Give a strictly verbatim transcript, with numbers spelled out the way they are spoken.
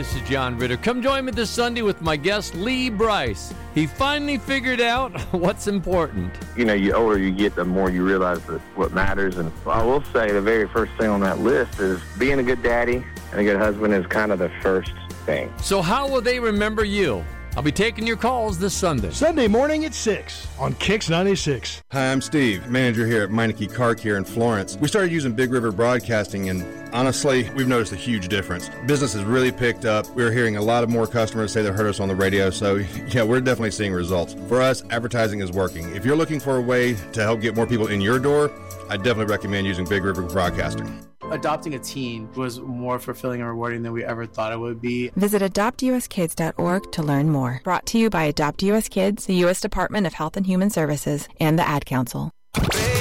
this is John Ritter. Come join me this Sunday with my guest, Lee Bryce. He finally figured out what's important. You know, the older you get, the more you realize that what matters. And I will say the very first thing on that list is being a good daddy and a good husband is kind of the first thing. So how will they remember you? I'll be taking your calls this Sunday. Sunday morning at six on Kix ninety-six. Hi, I'm Steve, manager here at Meineke Car Care in Florence. We started using Big River Broadcasting, and honestly, we've noticed a huge difference. Business has really picked up. We're hearing a lot of more customers say they heard us on the radio, so yeah, we're definitely seeing results. For us, advertising is working. If you're looking for a way to help get more people in your door, I definitely recommend using Big River Broadcasting. Adopting a teen was more fulfilling and rewarding than we ever thought it would be. Visit adopt u s kids dot org to learn more. Brought to you by Adopt U S Kids, the U S Department of Health and Human Services, and the Ad Council.